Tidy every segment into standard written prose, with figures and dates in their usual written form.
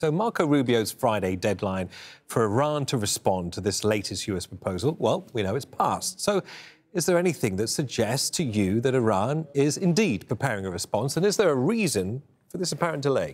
So Marco Rubio's Friday deadline for Iran to respond to this latest US proposal, well, we know it's passed. So is there anything that suggests to you that Iran is indeed preparing a response? And is there a reason for this apparent delay?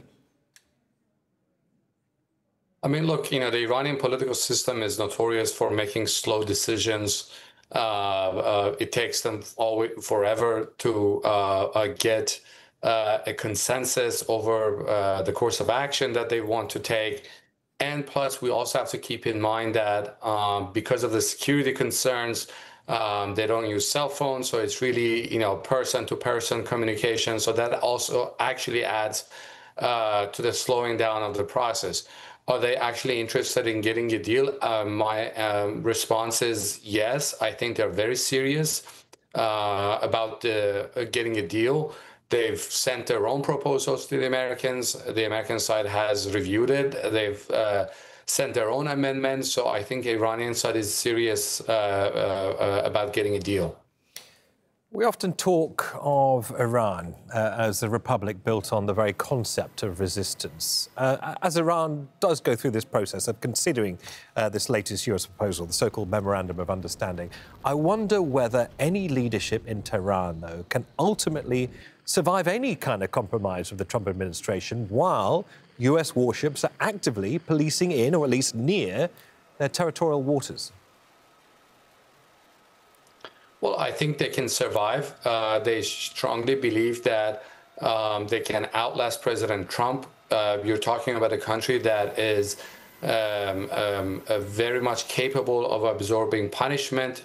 I mean, look, the Iranian political system is notorious for making slow decisions. It takes them forever to get a consensus over the course of action that they want to take. And plus, we also have to keep in mind that because of the security concerns, they don't use cell phones. So it's really, person-to-person communication. So that also actually adds to the slowing down of the process. Are they actually interested in getting a deal? My response is yes. I think they're very serious about getting a deal. They've sent their own proposals to the Americans. The American side has reviewed it. They've sent their own amendments. So I think the Iranian side is serious about getting a deal. We often talk of Iran as a republic built on the very concept of resistance. As Iran does go through this process of considering this latest US proposal, the so-called Memorandum of Understanding, I wonder whether any leadership in Tehran, though, can ultimately survive any kind of compromise with the Trump administration while US warships are actively policing in, or at least near, their territorial waters. Well, I think they can survive. They strongly believe that they can outlast President Trump. You're talking about a country that is very much capable of absorbing punishment,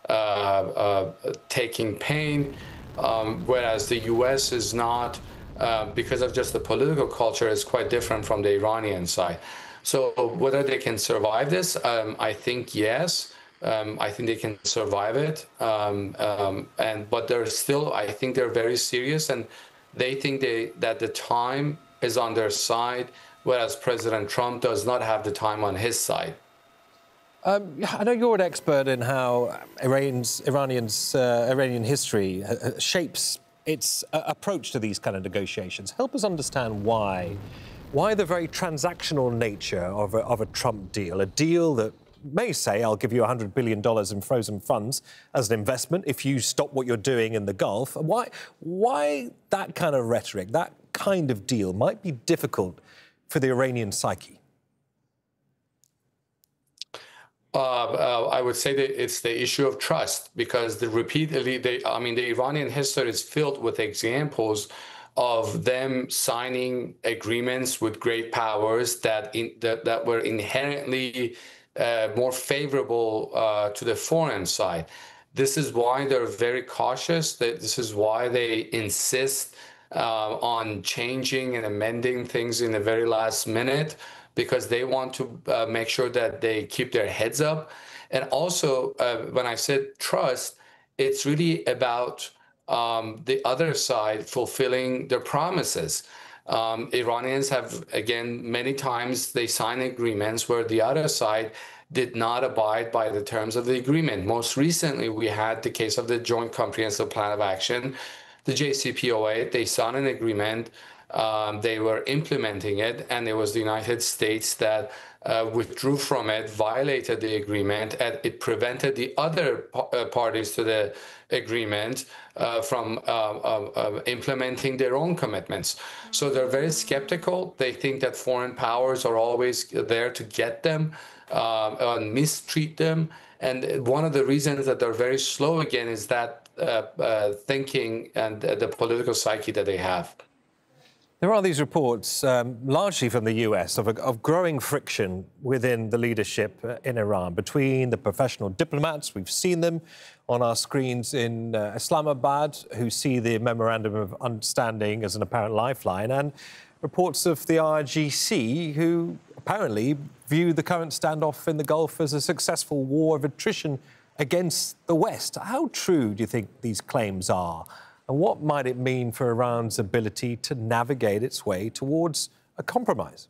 taking pain, whereas the U.S. is not, because of just the political culture, is quite different from the Iranian side. So whether they can survive this, I think yes. I think they can survive it, but they're still, I think they're very serious, and they think that the time is on their side, whereas President Trump does not have the time on his side. I know you're an expert in how Iranian history shapes its approach to these kind of negotiations. Help us understand why the very transactional nature of a Trump deal, a deal that may say, I'll give you $100 billion in frozen funds as an investment if you stop what you're doing in the Gulf. Why that kind of rhetoric, that kind of deal might be difficult for the Iranian psyche? I would say that it's the issue of trust, because the Iranian history is filled with examples of them signing agreements with great powers that were inherently more favorable to the foreign side. This is why they're very cautious. This is why they insist on changing and amending things in the very last minute, because they want to make sure that they keep their heads up. And also, when I said trust, it's really about the other side fulfilling their promises. Iranians have, again, many times they sign agreements where the other side did not abide by the terms of the agreement. Most recently, we had the case of the Joint Comprehensive Plan of Action, the JCPOA. They signed an agreement, they were implementing it, and it was the United States that withdrew from it, violated the agreement, and it prevented the other parties to the agreement from implementing their own commitments. So they're very skeptical. They think that foreign powers are always there to get them and mistreat them. And one of the reasons that they're very slow, again, is that thinking and the political psyche that they have. There are these reports, largely from the US, of growing friction within the leadership in Iran between the professional diplomats. We've seen them on our screens in Islamabad, who see the Memorandum of Understanding as an apparent lifeline, and reports of the IRGC, who apparently view the current standoff in the Gulf as a successful war of attrition against the West. How true do you think these claims are? And what might it mean for Iran's ability to navigate its way towards a compromise?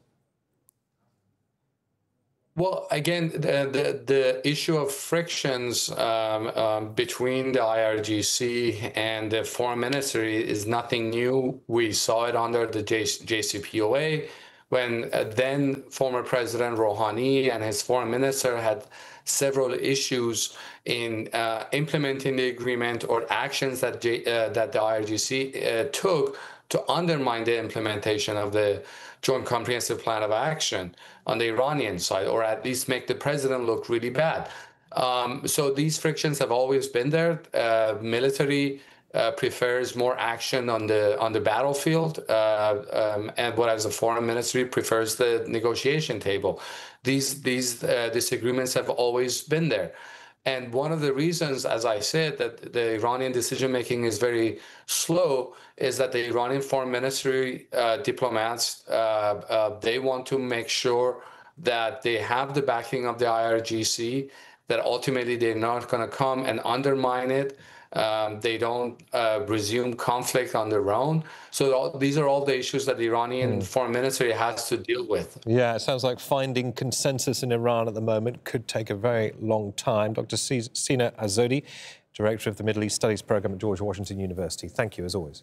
Well, again, the issue of frictions between the IRGC and the foreign ministry is nothing new. We saw it under the JCPOA. when then former President Rouhani and his foreign minister had several issues in implementing the agreement or actions that that the IRGC took to undermine the implementation of the Joint Comprehensive Plan of Action on the Iranian side, or at least make the president look really bad. So these frictions have always been there. Military prefers more action on the battlefield, and whereas the foreign ministry prefers the negotiation table. These disagreements have always been there. And one of the reasons, as I said, that the Iranian decision-making is very slow is that the Iranian foreign ministry diplomats, they want to make sure that they have the backing of the IRGC, that ultimately they're not going to come and undermine it. They don't resume conflict on their own. So these are all the issues that the Iranian foreign ministry has to deal with. Yeah, it sounds like finding consensus in Iran at the moment could take a very long time. Dr. Sina Azodi, Director of the Middle East Studies Program at George Washington University. Thank you, as always.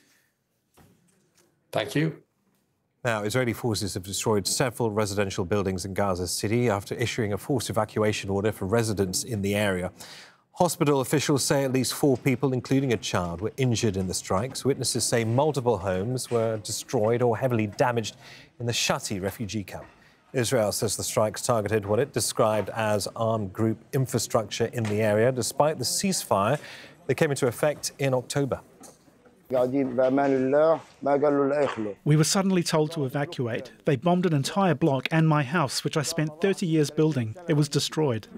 Thank you. Now, Israeli forces have destroyed several residential buildings in Gaza City after issuing a forced evacuation order for residents in the area. Hospital officials say at least 4 people, including a child, were injured in the strikes. Witnesses say multiple homes were destroyed or heavily damaged in the Shati refugee camp. Israel says the strikes targeted what it described as armed group infrastructure in the area, despite the ceasefire that came into effect in October. We were suddenly told to evacuate. They bombed an entire block and my house, which I spent 30 years building. It was destroyed.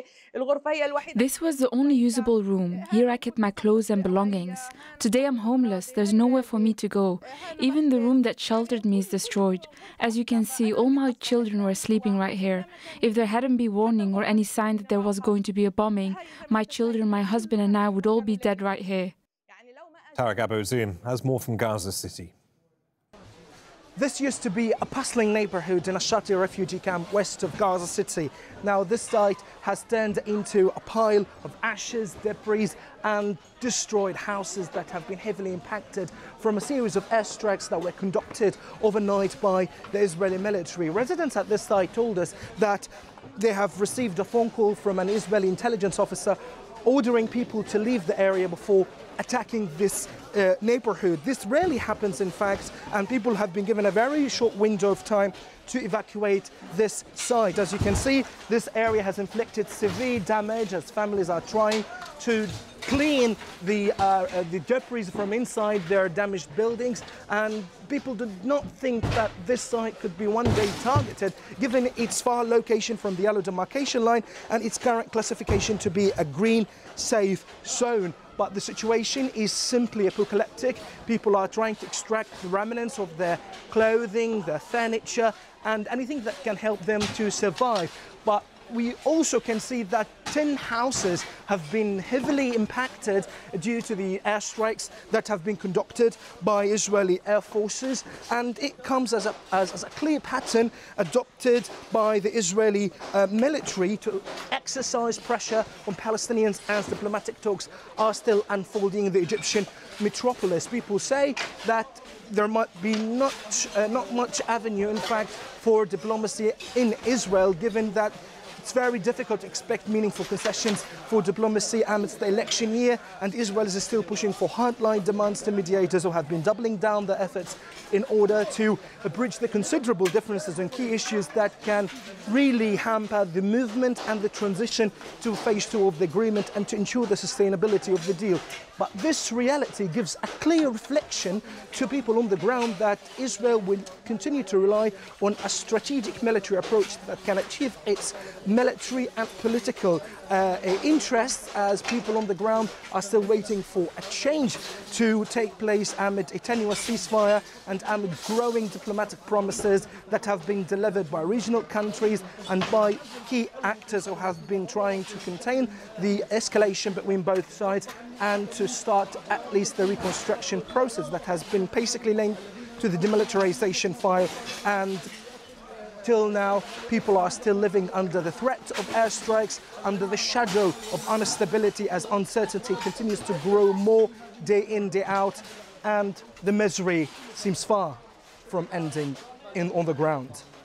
This was the only usable room. Here I kept my clothes and belongings. Today I'm homeless. There's nowhere for me to go. Even the room that sheltered me is destroyed. As you can see, all my children were sleeping right here. If there hadn't been warning or any sign that there was going to be a bombing, my children, my husband and I would all be dead right here. Tarek Abu-Zoum has more from Gaza City. This used to be a bustling neighborhood in a Shati refugee camp west of Gaza City. Now this site has turned into a pile of ashes, debris and destroyed houses that have been heavily impacted from a series of airstrikes that were conducted overnight by the Israeli military. Residents at this site told us that they have received a phone call from an Israeli intelligence officer ordering people to leave the area before attacking this neighborhood. This rarely happens, in fact, and people have been given a very short window of time to evacuate this site. As you can see, this area has inflicted severe damage as families are trying to clean the debris from inside their damaged buildings, and people did not think that this site could be one day targeted, given its far location from the yellow demarcation line and its current classification to be a green safe zone. But the situation is simply apocalyptic. People are trying to extract the remnants of their clothing, their furniture, and anything that can help them to survive. But we also can see that 10 houses have been heavily impacted due to the airstrikes that have been conducted by Israeli air forces, and it comes as a clear pattern adopted by the Israeli military to exercise pressure on Palestinians as diplomatic talks are still unfolding in the Egyptian metropolis. People say that there might be not much avenue, in fact, for diplomacy in Israel, given that it's very difficult to expect meaningful concessions for diplomacy amidst the election year, and Israel is still pushing for hardline demands to mediators who have been doubling down their efforts in order to bridge the considerable differences on key issues that can really hamper the movement and the transition to phase 2 of the agreement and to ensure the sustainability of the deal. But this reality gives a clear reflection to people on the ground that Israel will continue to rely on a strategic military approach that can achieve its military and political interests, as people on the ground are still waiting for a change to take place amid a tenuous ceasefire and amid growing diplomatic promises that have been delivered by regional countries and by key actors who have been trying to contain the escalation between both sides and to start at least the reconstruction process that has been basically linked to the demilitarization file. And till now, people are still living under the threat of airstrikes, under the shadow of instability as uncertainty continues to grow more day in, day out, and the misery seems far from ending on the ground.